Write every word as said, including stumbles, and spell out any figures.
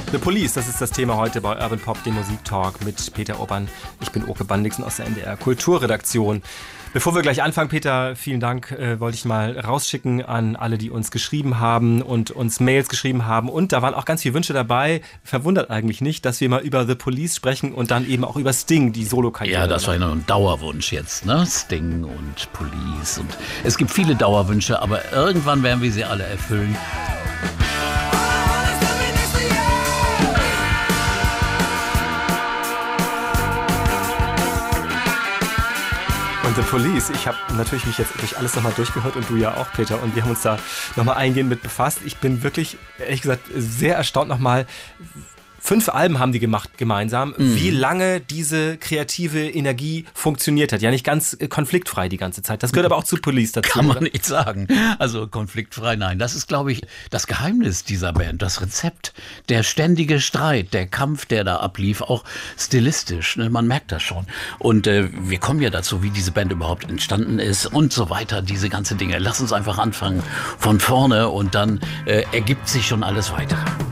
The Police, das ist das Thema heute bei Urban Pop, dem Musiktalk mit Peter Urban. Ich bin Oke Bandixen aus der N D R Kulturredaktion. Bevor wir gleich anfangen, Peter, vielen Dank, äh, wollte ich mal rausschicken an alle, die uns geschrieben haben und uns Mails geschrieben haben. Und da waren auch ganz viele Wünsche dabei. Verwundert eigentlich nicht, dass wir mal über The Police sprechen und dann eben auch über Sting, die Solokarriere. Ja, das war ja ein Dauerwunsch jetzt, ne? Sting und Police. Und es gibt viele Dauerwünsche, aber irgendwann werden wir sie alle erfüllen. The Police. Ich habe natürlich mich jetzt durch alles nochmal durchgehört und du ja auch, Peter. Und wir haben uns da nochmal eingehend mit befasst. Ich bin wirklich, ehrlich gesagt, sehr erstaunt nochmal. Fünf Alben haben die gemacht gemeinsam, mhm. wie lange diese kreative Energie funktioniert hat. Ja, nicht ganz konfliktfrei die ganze Zeit. Das gehört aber auch zu Police dazu. Kann man oder? nicht sagen. Also konfliktfrei, nein. Das ist, glaube ich, das Geheimnis dieser Band, das Rezept. Der ständige Streit, der Kampf, der da ablief, auch stilistisch. Ne? Man merkt das schon. Und äh, wir kommen ja dazu, wie diese Band überhaupt entstanden ist und so weiter, diese ganze Dinge. Lass uns einfach anfangen von vorne und dann äh, ergibt sich schon alles weitere.